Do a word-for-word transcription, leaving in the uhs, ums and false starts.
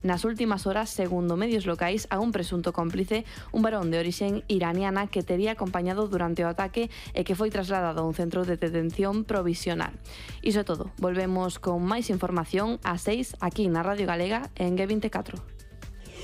nas últimas horas, segundo medios locais, a un presunto cómplice, un varón de orixen iraniana que tería acompañado durante o ataque e que foi trasladado a un centro de detención provisional. Iso é todo. Volvemos con máis información ás seis aquí na Radio Galega en G vinte e catro.